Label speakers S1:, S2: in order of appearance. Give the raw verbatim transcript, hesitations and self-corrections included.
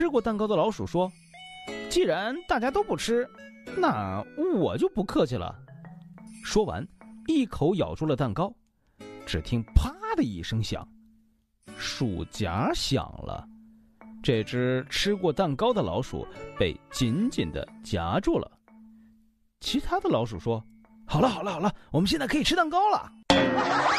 S1: 吃过蛋糕的老鼠说：“既然大家都不吃，那我就不客气了。”说完，一口咬住了蛋糕。只听啪的一声响，鼠夹响了。这只吃过蛋糕的老鼠被紧紧地夹住了。其他的老鼠说：“好了好了好了，我们现在可以吃蛋糕了。”